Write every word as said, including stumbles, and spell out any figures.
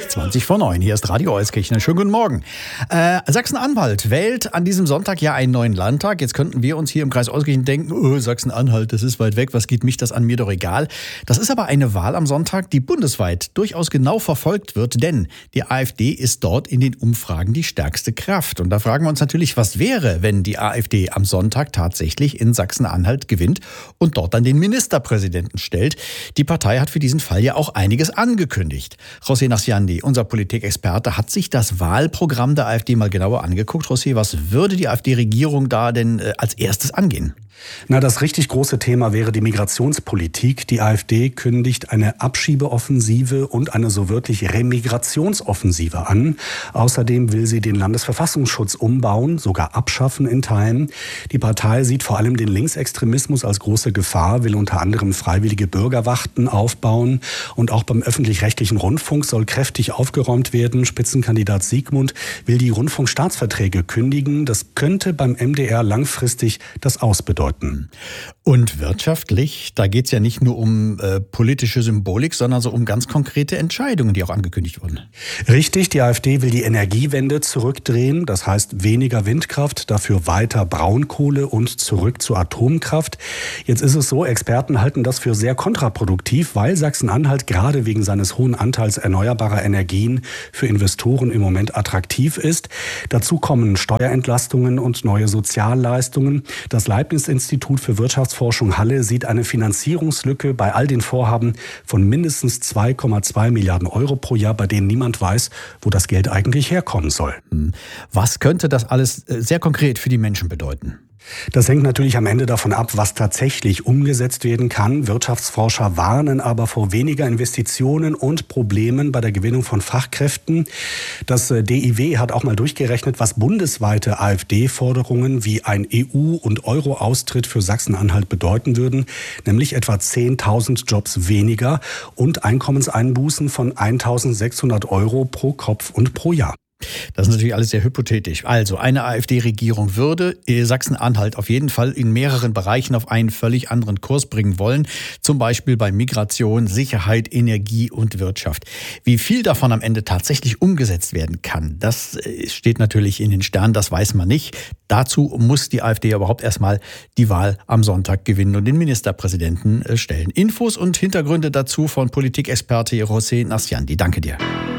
zwanzig vor neun. Hier ist Radio Euskirchen. Schönen guten Morgen. Äh, Sachsen-Anhalt wählt an diesem Sonntag ja einen neuen Landtag. Jetzt könnten wir uns hier im Kreis Euskirchen denken, oh, Sachsen-Anhalt, das ist weit weg, was geht mich das an, mir doch egal. Das ist aber eine Wahl am Sonntag, die bundesweit durchaus genau verfolgt wird, denn die AfD ist dort in den Umfragen die stärkste Kraft. Und da fragen wir uns natürlich, was wäre, wenn die AfD am Sonntag tatsächlich in Sachsen-Anhalt gewinnt und dort dann den Ministerpräsidenten stellt. Die Partei hat für diesen Fall ja auch einiges angekündigt. José Nasciandi, unser Politikexperte, hat sich das Wahlprogramm der AfD mal genauer angeguckt. José, was würde die AfD-Regierung da denn äh, als erstes angehen? Na, das richtig große Thema wäre die Migrationspolitik. Die AfD kündigt eine Abschiebeoffensive und eine so wörtlich Remigrationsoffensive an. Außerdem will sie den Landesverfassungsschutz umbauen, sogar abschaffen in Teilen. Die Partei sieht vor allem den Linksextremismus als große Gefahr, will unter anderem freiwillige Bürgerwachten aufbauen. Und auch beim öffentlich-rechtlichen Rundfunk soll kräftig aufgeräumt werden. Spitzenkandidat Siegmund will die Rundfunkstaatsverträge kündigen. Das könnte beim M D R langfristig das Aus bedeuten. Und wirtschaftlich, da geht es ja nicht nur um äh, politische Symbolik, sondern so um ganz konkrete Entscheidungen, die auch angekündigt wurden. Richtig, die AfD will die Energiewende zurückdrehen, das heißt weniger Windkraft, dafür weiter Braunkohle und zurück zur Atomkraft. Jetzt ist es so, Experten halten das für sehr kontraproduktiv, weil Sachsen-Anhalt gerade wegen seines hohen Anteils erneuerbarer Energien für Investoren im Moment attraktiv ist. Dazu kommen Steuerentlastungen und neue Sozialleistungen. Das Leibniz-Institut für Wirtschaftsforschung Halle sieht eine Finanzierungslücke bei all den Vorhaben von mindestens zwei Komma zwei Milliarden Euro pro Jahr, bei denen niemand weiß, wo das Geld eigentlich herkommen soll. Was könnte das alles sehr konkret für die Menschen bedeuten? Das hängt natürlich am Ende davon ab, was tatsächlich umgesetzt werden kann. Wirtschaftsforscher warnen aber vor weniger Investitionen und Problemen bei der Gewinnung von Fachkräften. Das D I W hat auch mal durchgerechnet, was bundesweite AfD-Forderungen wie ein E U- und Euro-Austritt für Sachsen-Anhalt bedeuten würden, nämlich etwa zehntausend Jobs weniger und Einkommenseinbußen von eintausendsechshundert Euro pro Kopf und pro Jahr. Das ist natürlich alles sehr hypothetisch. Also eine AfD-Regierung würde Sachsen-Anhalt auf jeden Fall in mehreren Bereichen auf einen völlig anderen Kurs bringen wollen. Zum Beispiel bei Migration, Sicherheit, Energie und Wirtschaft. Wie viel davon am Ende tatsächlich umgesetzt werden kann, das steht natürlich in den Sternen, das weiß man nicht. Dazu muss die AfD überhaupt erstmal die Wahl am Sonntag gewinnen und den Ministerpräsidenten stellen. Infos und Hintergründe dazu von Politikexperte José Nasciandi. Danke dir.